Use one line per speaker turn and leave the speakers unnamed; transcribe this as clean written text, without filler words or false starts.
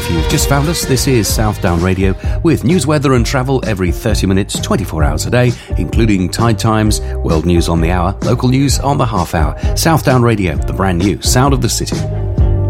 if you've just found us, this is Southdown Radio with news, weather and travel every 30 minutes, 24 hours a day, including Tide Times, world news on the hour, local news on the half hour. Southdown Radio, the brand new sound of the city.